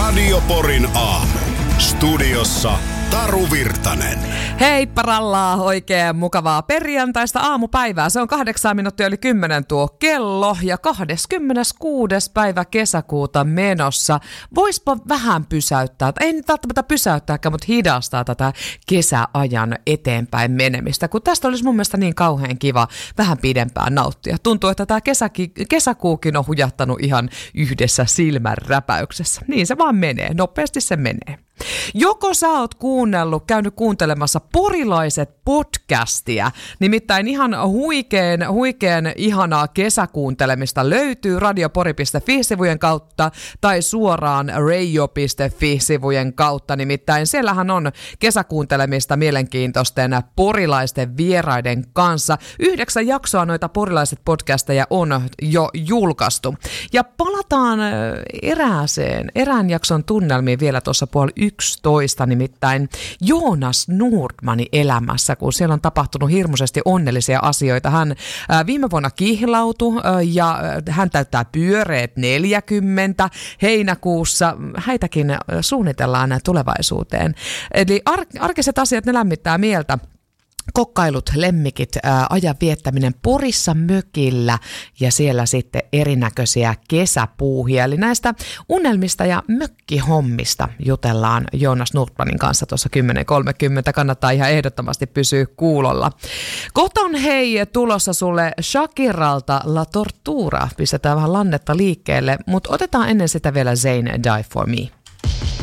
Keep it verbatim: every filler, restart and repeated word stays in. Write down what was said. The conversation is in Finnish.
Radio Porin aamu. Studiossa Taru Virtanen. Hei parallaa, oikein mukavaa perjantaista aamupäivää. Se on kahdeksan minuuttia yli kymmenen tuo kello ja kahdeskymmeneskuudes päivä kesäkuuta menossa. Voispa vähän pysäyttää, ei nyt välttämättä pysäyttääkään, mutta hidastaa tätä kesäajan eteenpäin menemistä, kun tästä olisi mun mielestä niin kauhean kiva vähän pidempään nauttia. Tuntuu, että tämä kesäki, kesäkuukin on hujahtanut ihan yhdessä silmänräpäyksessä. Niin se vaan menee, nopeasti se menee. Joko sä oot kuunnellut, käynyt kuuntelemassa Porilaiset podcastia, nimittäin ihan huikeen, huikeen ihanaa kesäkuuntelemista löytyy radiopori piste fi-sivujen kautta tai suoraan radio piste fi-sivujen kautta, nimittäin siellähän on kesäkuuntelemista mielenkiintoisten porilaisten vieraiden kanssa. Yhdeksän jaksoa noita Porilaiset podcasteja on jo julkaistu. Ja palataan erääseen, erään jakson tunnelmiin vielä tuossa puoli yksitoista, nimittäin Jonas Nordmanin elämässä, kun siellä on tapahtunut hirmuisesti onnellisia asioita. Hän ää, viime vuonna kihlautui ää, ja hän täyttää pyöreät neljäkymmentä heinäkuussa. Häitäkin suunnitellaan tulevaisuuteen. Eli ar- arkiset asiat, ne lämmittää mieltä. Kokkailut, lemmikit, ää, ajan viettäminen Porissa mökillä ja siellä sitten erinäköisiä kesäpuuhia. Eli näistä unelmista ja mökkihommista jutellaan Jonas Nordmanin kanssa tuossa kymmenen kolmekymmentä. Kannattaa ihan ehdottomasti pysyä kuulolla. Kohta on hei tulossa sulle Shakiralta La Tortura. Pistetään vähän lannetta liikkeelle, mutta otetaan ennen sitä vielä Zayn Die For Me.